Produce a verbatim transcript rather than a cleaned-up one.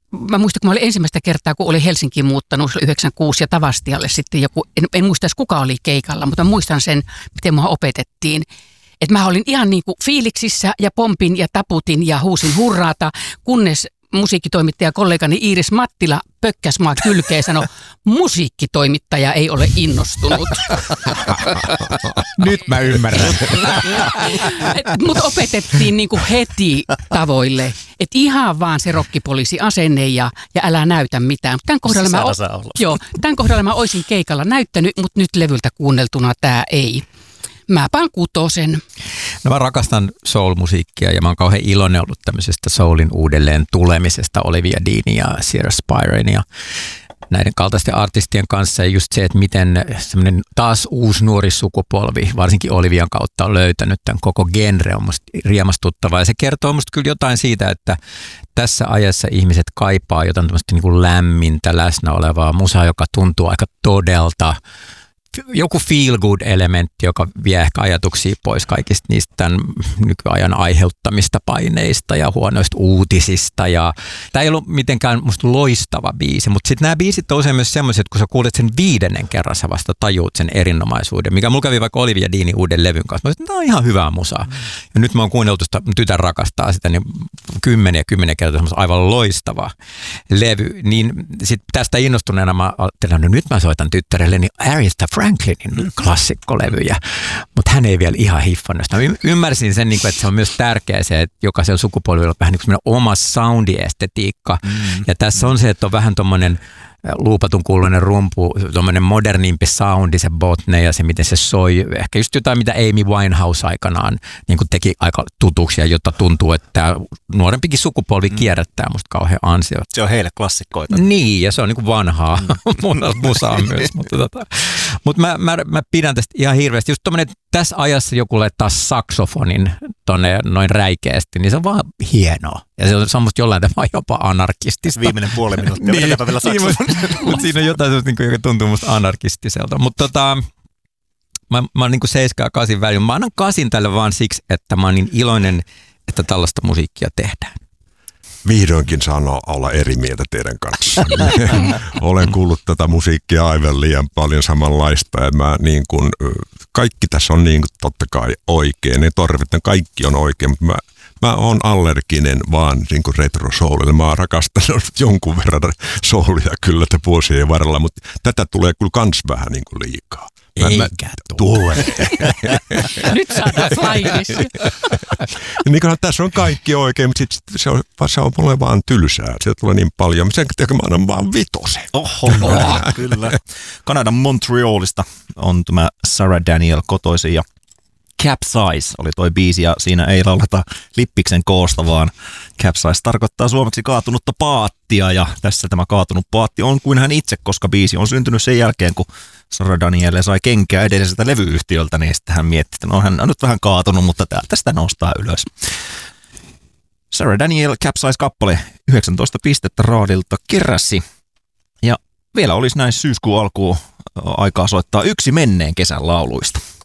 mä muistan, kun mä olin ensimmäistä kertaa, kun olin Helsinkiin muuttanut yhdeksänkymmentäkuusi ja Tavastialle sitten joku, en, en muista edes kuka oli keikalla, mutta muistan sen, miten mua opetettiin. Että mä olin ihan niin kuin fiiliksissä ja pompin ja taputin ja huusin hurraata, kunnes musiikkitoimittaja kollegani Iiris Mattila pökkäs mua kylkeen ja sanoi, musiikkitoimittaja ei ole innostunut. Nyt mä ymmärrän. Mut opetettiin niinku heti tavoille, että ihan vaan se rokkipoliisi-asenne ja, ja älä näytä mitään. Tämän kohdalla, mä, o- joo, tämän kohdalla mä olisin keikalla näyttänyt, mutta nyt levyltä kuunneltuna tämä ei. Mä paan kutosen. No mä rakastan soul-musiikkia ja mä oon kauhean iloinen ollut tämmöisestä soulin uudelleen tulemisesta Olivia Deanin ja Sierra Spirin ja näiden kaltaisten artistien kanssa. Ja just se, että miten semmoinen taas uusi nuori sukupolvi, varsinkin Olivian kautta, on löytänyt tämän koko genre, on musta riemastuttavaa. Ja se kertoo musta kyllä jotain siitä, että tässä ajassa ihmiset kaipaa jotain tämmöistä niin kuin lämmintä, läsnä olevaa musaa, joka tuntuu aika todelta. Joku feel-good-elementti, joka vie ehkä ajatuksia pois kaikista niistä tämän nykyajan aiheuttamista paineista ja huonoista uutisista. Ja tämä ei ollut mitenkään musta loistava biisi, mutta sitten nämä biisit on usein myös sellaiset, kun sä kuulet sen viidennen kerran, sä vasta tajuut sen erinomaisuuden, mikä mulla kävi vaikka Olivia Deanin uuden levyn kanssa. Mä sanoin, että tämä on ihan hyvää musaa. Mm. Ja nyt mä oon kuunneltu sitä, tytär rakastaa sitä, niin kymmeniä kymmeniä kertaa aivan loistava levy. Niin sit tästä innostuneena mä ajattelen, no nyt mä soitan tyttärelle, niin Aretha Franklinin klassikkolevyjä, mutta hän ei vielä ihan hiffannut. Mä ymmärsin sen, että se on myös tärkeä se, että jokaisella sukupolvilla on vähän niin kuin oma soundiestetiikka. Mm. Ja tässä on se, että on vähän tommoinen luupatun kuuluinen rumpu, tommoinen modernimpi soundi, se botne ja se, miten se soi. Ehkä just jotain, mitä Amy Winehouse aikanaan niin kuin teki aika tutuksi ja jotta tuntuu, että tämä nuorempikin sukupolvi mm. kierrättää musta kauhean ansio. Se on heille klassikkoita. Niin, ja se on niin kuin vanhaa mm. musaa myös. Mutta tota, mut mä, mä, mä pidän tästä ihan hirveästi. Just tommoinen, että tässä ajassa joku laittaa saksofonin tonne noin räikeästi, niin se on vaan hienoa. Ja se on semmoista jollain tavalla jopa anarkistista. Viimeinen puoli minuuttia, niin, otetaan vielä saksofonin. Mutta siinä on jotain, joka tuntuu musta anarkistiselta. Mutta tota, mä, mä oon niin kuin seitsemän ja kasin välillä. Mä annan kasin tälle vaan siksi, että mä oon niin iloinen, että tällaista musiikkia tehdään. Vihdoinkin saan olla eri mieltä teidän kanssa. Olen kuullut tätä musiikkia aivan liian paljon samanlaista. Ja mä niin kuin, kaikki tässä on niin kuin totta kai oikein. Ne torvet, kaikki on oikein, mutta mä Mä oon allerginen vaan niin kuin retro-soulille. Mä oon rakastanut jonkun verran soulia kyllä te vuosien varrella, mutta tätä tulee kyllä kans vähän niin kuin liikaa. Mä, Eikä mä, tule. Nyt saadaan flyissa. Niin kuin tässä on kaikki oikein, mutta sit se on, se on mulle vaan tylsää. Sieltä tulee niin paljon. Sen takia mä annan vaan vitosen. Oho, kyllä. Kanadan Montrealista on tämä Sarah Daniel kotoisin ja Capsize oli toi biisi ja siinä ei lauleta lippiksen koosta, vaan Capsize tarkoittaa suomeksi kaatunutta paattia ja tässä tämä kaatunut paatti on kuin hän itse, koska biisi on syntynyt sen jälkeen, kun Sarah Daniel sai kenkää edelliseltä levyyhtiöltä, niin sitten hän mietti, että no hän on nyt vähän kaatunut, mutta täältä sitä nostaa ylös. Sarah Daniel Capsize-kappale yhdeksäntoista pistettä raadilta keräsi ja vielä olisi näin syyskuun alkuun aikaa soittaa yksi menneen kesän lauluista.